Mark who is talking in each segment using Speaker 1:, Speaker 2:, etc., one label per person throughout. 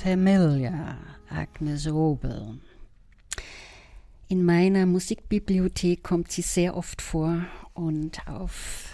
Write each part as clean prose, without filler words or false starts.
Speaker 1: Familiar, Agnes Obel. In meiner Musikbibliothek kommt sie sehr oft vor und auf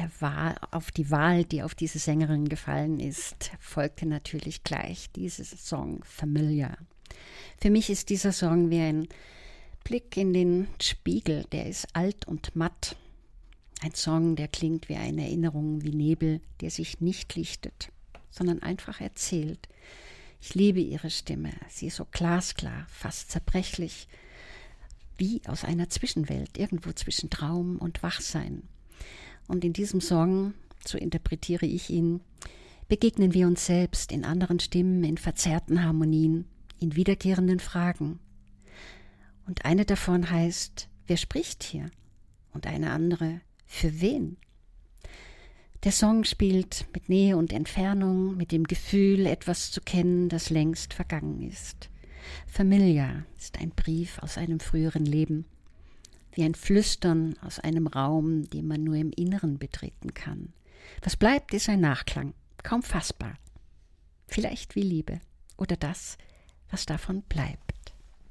Speaker 1: die Wahl, die auf diese Sängerin gefallen ist, folgte natürlich gleich dieser Song Familiar. Für mich ist dieser Song wie ein Blick in den Spiegel, der ist alt und matt. Ein Song, der klingt wie eine Erinnerung, wie Nebel, der sich nicht lichtet, sondern einfach erzählt. Ich liebe ihre Stimme, sie ist so glasklar, fast zerbrechlich, wie aus einer Zwischenwelt, irgendwo zwischen Traum und Wachsein. Und in diesem Song, so interpretiere ich ihn, begegnen wir uns selbst in anderen Stimmen, in verzerrten Harmonien, in wiederkehrenden Fragen. Und eine davon heißt, wer spricht hier? Und eine andere, für wen? Der Song spielt mit Nähe und Entfernung, mit dem Gefühl, etwas zu kennen, das längst vergangen ist. Familiar ist ein Brief aus einem früheren Leben, wie ein Flüstern aus einem Raum, den man nur im Inneren betreten kann. Was bleibt, ist ein Nachklang, kaum fassbar. Vielleicht wie Liebe oder das, was davon bleibt.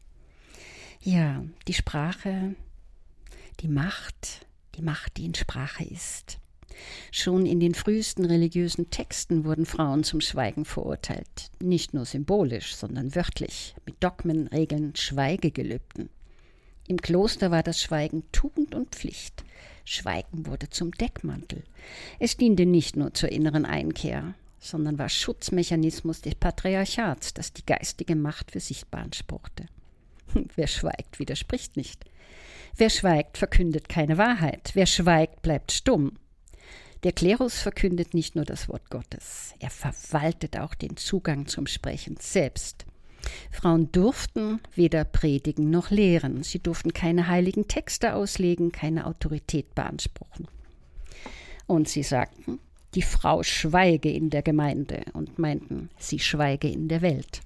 Speaker 1: Ja, die Sprache, die Macht, die in Sprache ist. Schon in den frühesten religiösen Texten wurden Frauen zum Schweigen verurteilt. Nicht nur symbolisch, sondern wörtlich, mit Dogmen, Regeln, Schweigegelübden. Im Kloster war das Schweigen Tugend und Pflicht. Schweigen wurde zum Deckmantel. Es diente nicht nur zur inneren Einkehr, sondern war Schutzmechanismus des Patriarchats, das die geistige Macht für sich beanspruchte. Wer schweigt, widerspricht nicht. Wer schweigt, verkündet keine Wahrheit. Wer schweigt, bleibt stumm. Der Klerus verkündet nicht nur das Wort Gottes, er verwaltet auch den Zugang zum Sprechen selbst. Frauen durften weder predigen noch lehren, sie durften keine heiligen Texte auslegen, keine Autorität beanspruchen. Und sie sagten, die Frau schweige in der Gemeinde und meinten, sie schweige in der Welt.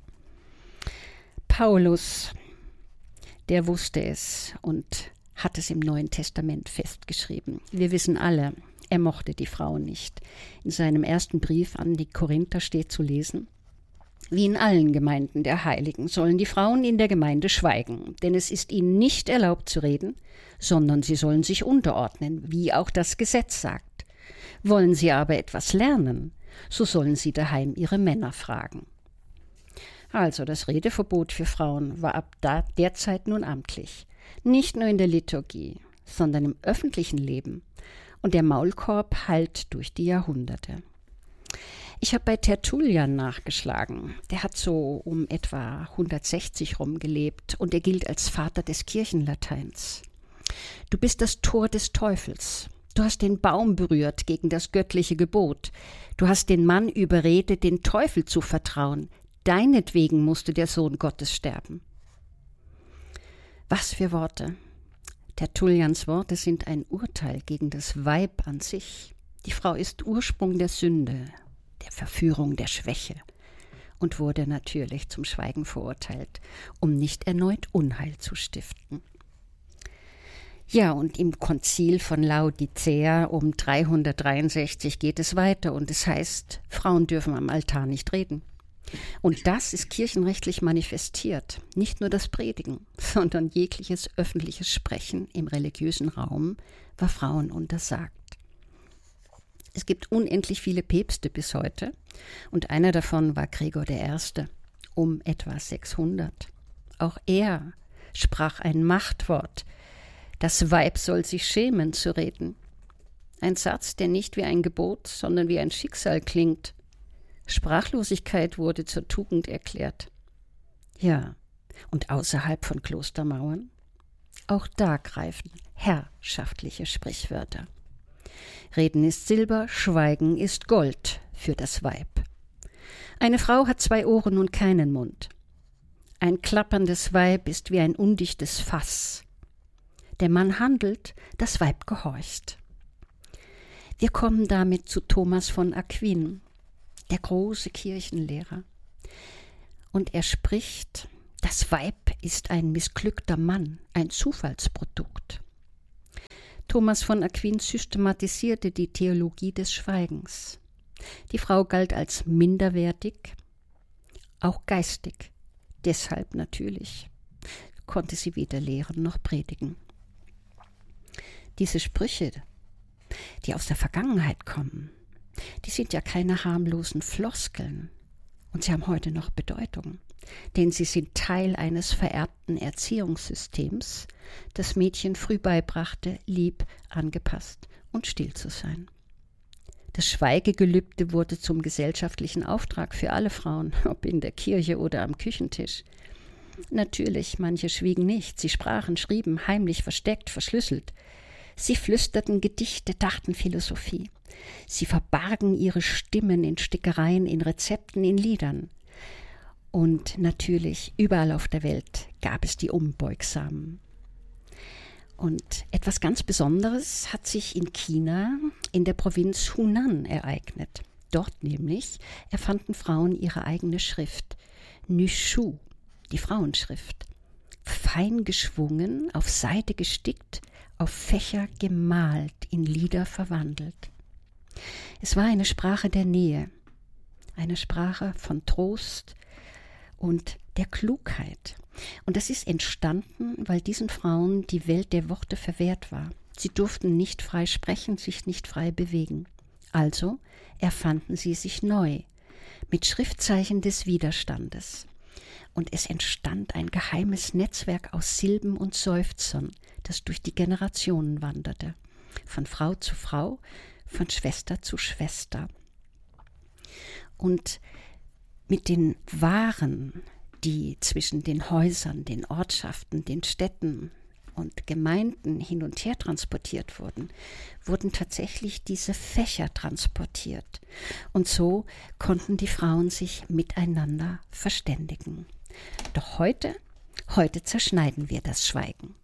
Speaker 1: Paulus, der wusste es und hat es im Neuen Testament festgeschrieben. Wir wissen alle, er mochte die Frauen nicht. In seinem ersten Brief an die Korinther steht zu lesen, wie in allen Gemeinden der Heiligen sollen die Frauen in der Gemeinde schweigen, denn es ist ihnen nicht erlaubt zu reden, sondern sie sollen sich unterordnen, wie auch das Gesetz sagt. Wollen sie aber etwas lernen, so sollen sie daheim ihre Männer fragen. Also das Redeverbot für Frauen war ab der Zeit nun amtlich, nicht nur in der Liturgie, sondern im öffentlichen Leben. Und der Maulkorb hallt durch die Jahrhunderte. Ich habe bei Tertullian nachgeschlagen. Der hat so um etwa 160 rum gelebt und er gilt als Vater des Kirchenlateins. Du bist das Tor des Teufels. Du hast den Baum berührt gegen das göttliche Gebot. Du hast den Mann überredet, den Teufel zu vertrauen. Deinetwegen musste der Sohn Gottes sterben. Was für Worte! Tertullians Worte sind ein Urteil gegen das Weib an sich. Die Frau ist Ursprung der Sünde, der Verführung, der Schwäche und wurde natürlich zum Schweigen verurteilt, um nicht erneut Unheil zu stiften. Ja, und im Konzil von Laodicea um 363 geht es weiter und es heißt, Frauen dürfen am Altar nicht reden. Und das ist kirchenrechtlich manifestiert. Nicht nur das Predigen, sondern jegliches öffentliches Sprechen im religiösen Raum war Frauen untersagt. Es gibt unendlich viele Päpste bis heute und einer davon war Gregor I. um etwa 600. Auch er sprach ein Machtwort. Das Weib soll sich schämen zu reden. Ein Satz, der nicht wie ein Gebot, sondern wie ein Schicksal klingt. Sprachlosigkeit wurde zur Tugend erklärt. Ja, und außerhalb von Klostermauern? Auch da greifen herrschaftliche Sprichwörter. Reden ist Silber, Schweigen ist Gold für das Weib. Eine Frau hat 2 Ohren und keinen Mund. Ein klapperndes Weib ist wie ein undichtes Fass. Der Mann handelt, das Weib gehorcht. Wir kommen damit zu Thomas von Aquin, der große Kirchenlehrer. Und er spricht, das Weib ist ein missglückter Mann, ein Zufallsprodukt. Thomas von Aquin systematisierte die Theologie des Schweigens. Die Frau galt als minderwertig, auch geistig. Deshalb natürlich konnte sie weder lehren noch predigen. Diese Sprüche, die aus der Vergangenheit kommen, die sind ja keine harmlosen Floskeln und sie haben heute noch Bedeutung, denn sie sind Teil eines vererbten Erziehungssystems, das Mädchen früh beibrachte, lieb, angepasst und still zu sein. Das Schweigegelübde wurde zum gesellschaftlichen Auftrag für alle Frauen, ob in der Kirche oder am Küchentisch. Natürlich, manche schwiegen nicht, sie sprachen, schrieben, heimlich, versteckt, verschlüsselt. Sie flüsterten Gedichte, dachten Philosophie. Sie verbargen ihre Stimmen in Stickereien, in Rezepten, in Liedern. Und natürlich, überall auf der Welt gab es die Unbeugsamen. Und etwas ganz Besonderes hat sich in China, in der Provinz Hunan, ereignet. Dort nämlich erfanden Frauen ihre eigene Schrift, Nüshu, die Frauenschrift. Fein geschwungen, auf Seide gestickt, auf Fächer gemalt, in Lieder verwandelt. Es war eine Sprache der Nähe, eine Sprache von Trost und der Klugheit. Und das ist entstanden, weil diesen Frauen die Welt der Worte verwehrt war. Sie durften nicht frei sprechen, sich nicht frei bewegen. Also erfanden sie sich neu, mit Schriftzeichen des Widerstandes. Und es entstand ein geheimes Netzwerk aus Silben und Seufzern, das durch die Generationen wanderte, von Frau zu Frau, von Schwester zu Schwester. Und mit den Waren, die zwischen den Häusern, den Ortschaften, den Städten und Gemeinden hin und her transportiert wurden tatsächlich diese Fächer transportiert. Und so konnten die Frauen sich miteinander verständigen. Doch heute zerschneiden wir das Schweigen.